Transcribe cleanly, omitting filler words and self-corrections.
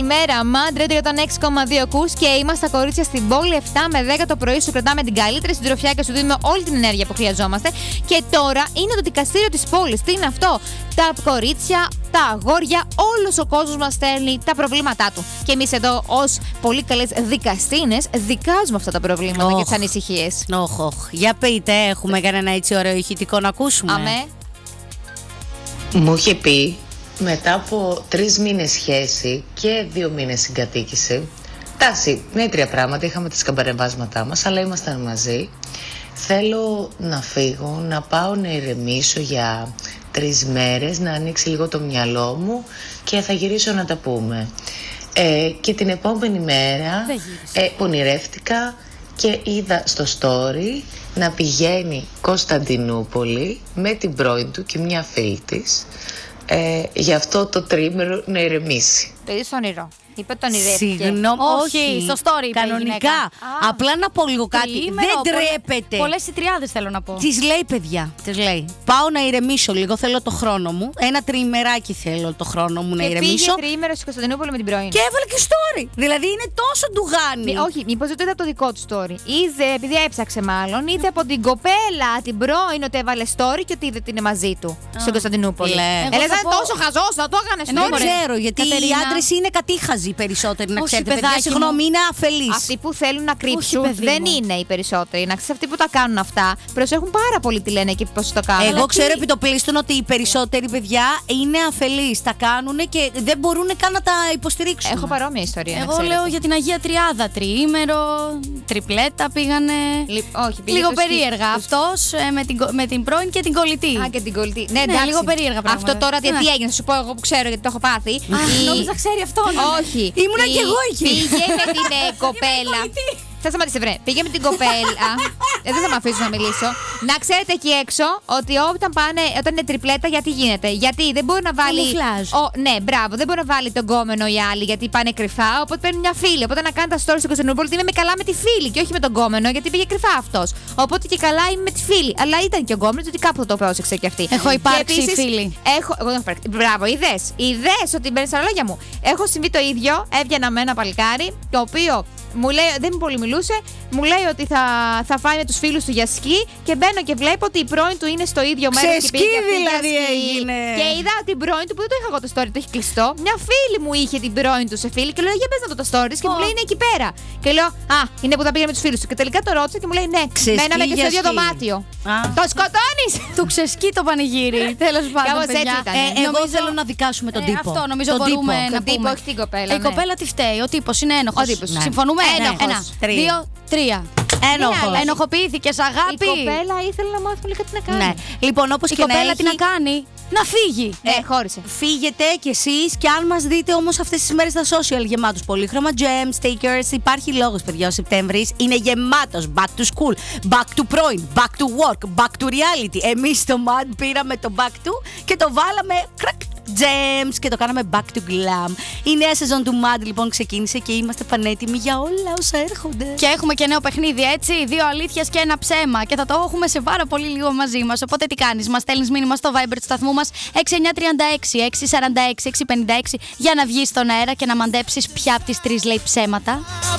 Καλημέρα, Mad Radio 106,2 ακούς και είμαστε τα κορίτσια στην πόλη. 7 με 10 το πρωί σου κρατάμε την καλύτερη συντροφιά και σου δίνουμε όλη την ενέργεια που χρειαζόμαστε. Και τώρα είναι το δικαστήριο της πόλης. Τι είναι αυτό? Τα κορίτσια, τα αγόρια, όλος ο κόσμος μας στέλνει τα προβλήματά του. Και εμείς εδώ, ως πολύ καλές δικαστίνες, δικάζουμε αυτά τα προβλήματα και τις ανησυχίες. Για πείτε, έχουμε κανένα έτσι ωραίο ηχητικό να ακούσουμε? Αμέ. Μου είχε πει, μετά από 3 μήνες σχέση και 2 μήνες συγκατοίκηση, τάση, μέτρια πράγματα, είχαμε τα σκαμπανεβάσματά μας, αλλά ήμασταν μαζί. Θέλω να φύγω, να πάω να ηρεμήσω για 3 μέρες, να ανοίξει λίγο το μυαλό μου και θα γυρίσω να τα πούμε. Και την επόμενη μέρα πονηρεύτηκα και είδα στο story να πηγαίνει Κωνσταντινούπολη με την πρώην του και μια φίλη της για αυτό το τρίμερο να ηρεμήσει. Παιδί στο όνειρο. Είπε τον ηρεύτηκε. Συγγνώμη, όχι, στο story είπε κανονικά. Απλά να πω λίγο κάτι. Δεν τρέπεται. Πολλές τριάδες θέλω να πω. Της λέει, παιδιά, της λέει, πάω να ηρεμήσω λίγο, θέλω το χρόνο μου. Ένα τριημεράκι θέλω το χρόνο μου να ηρεμήσω. Και πήγε τριήμερο στη Κωνσταντινούπολη με την πρώην. Και έβαλε και story. Δηλαδή είναι τόσο ντουγάνι. Όχι, μήπως δεν είδα το δικό του story. Είδε, επειδή έψαξε μάλλον, είδε από την κοπέλα την πρώην ότι έβαλε story και ότι είδε ότι είναι μαζί του στην Κωνσταντινούπολη. Έλεγα τόσο χαζός, θα το έκανε story. Δεν ξέρω, γιατί οι άντρες είναι κατήχαζοι οι περισσότεροι, να ξέρετε. Παιδιά, συγγνώμη, είναι αφελείς. Αυτοί που θέλουν να κρύψουν δεν είναι οι περισσότεροι. Να ξέρετε, αυτοί που τα κάνουν αυτά προσέχουν πάρα πολύ τι λένε και πώς το κάνουν. Εγώ ξέρω επί το πλήστον ότι οι περισσότεροι παιδιά είναι αφελείς. Τα κάνουν και δεν μπορούν καν να τα υποστηρίξουν. Έχω παρόμοια ιστορία. Εγώ λέω για την Αγία Τριάδα. Τριήμερο, τριπλέτα πήγανε. Όχι, λίγο περίεργα. Αυτός με την πρώην και την κολλητή. Α, και την κολλητή. Ναι, λίγο περίεργα πράγματα. Αυτό τώρα γιατί έγινε, θα σου πω εγώ που ξέρω γιατί το έχω πάθει. Νόμιζα ξέρει αυτό. Όχι. Ήμουνα κι εγώ εκεί. Πήγε με την κοπέλα. Θα σταματήσει, βρε. Πήγε με την κοπέλα. Δεν θα με αφήσω να μιλήσω. Να ξέρετε εκεί έξω ότι όταν είναι τριπλέτα, γιατί γίνεται? Γιατί δεν μπορεί να βάλει. Ναι, μπράβο. Δεν μπορεί να βάλει τον κόμενο οι άλλοι γιατί πάνε κρυφά. Οπότε παίρνουν μια φίλη. Οπότε να κάνει τα stories στο Κωνσταντινούπολη ότι είμαι καλά με τη φίλη και όχι με τον κόμενο γιατί πήγε κρυφά αυτό. Οπότε και καλά είμαι με τη φίλη. Αλλά ήταν και ο κόμενο ότι κάπου το πρόσεξε και αυτή. Έχω υπάρξει φίλη. Εγώ δεν έχω υπάρξει. Μπράβο, είδες ότι μπαίνει στα λόγια μου. Έχω συμβεί το ίδιο. Έβγαινα με ένα παλικάρι το οποίο μου λέει, δεν μου πολύ μιλούσε, μου λέει ότι θα φάει με τους φίλους του για σκι και μπαίνω και βλέπω ότι η πρώην του είναι στο ίδιο μέρος και πήγε δηλαδή έγινε. Και είδα την πρώην του που δεν το είχα εγώ το story, το έχει κλειστό. Μια φίλη μου είχε την πρώην του σε φίλη και λέω για πες να το stories και μου λέει είναι εκεί πέρα. Και λέω είναι που θα πήγαινε με τους φίλους του. Και τελικά το ρώτησα και μου λέει ναι, μέναμε και στο ίδιο δωμάτιο. Το σκοτώνεις! Του ξεσκεί το πανηγύρι. Τέλος πάντων. Εγώ θέλω να δικάσουμε τον τύπο. Αυτό νομίζω μπορούμε να πούμε. Όχι την κοπέλα. Η κοπέλα τι φταίει, ο τύπος είναι ένοχος. Συμφωνούμε? Ένα, 2, 3. Ενοχοποιήθηκες, αγάπη. Η κοπέλα ήθελε να μάθουμε λίγο τι να κάνει. Ναι. Λοιπόν, όπως η και κοπέλα να τι να κάνει? Να φύγει. Χώρισε. Φύγετε κι εσείς και αν μας δείτε όμως αυτές τις μέρες στα social γεμάτους πολύχρωμα gems, stickers, υπάρχει λόγος παιδιά, ο Σεπτέμβρης είναι γεμάτος. Back to school, back to πρώην, back to work, back to reality. Εμείς στο MAD πήραμε το back to και το βάλαμε gems και το κάναμε back to glam. Η νέα σεζόν του MAD λοιπόν ξεκίνησε και είμαστε πανέτοιμοι για όλα όσα έρχονται. Και έχουμε και νέο παιχνίδι, έτσι. 2 αλήθειες και 1 ψέμα. Και θα το έχουμε σε πάρα πολύ λίγο μαζί μας. Οπότε τι κάνεις? Μας στέλνεις μήνυμα στο Viber του σταθμού μας 6936 646 656 για να βγεις στον αέρα και να μαντέψεις ποια από τις 3 λέει ψέματα.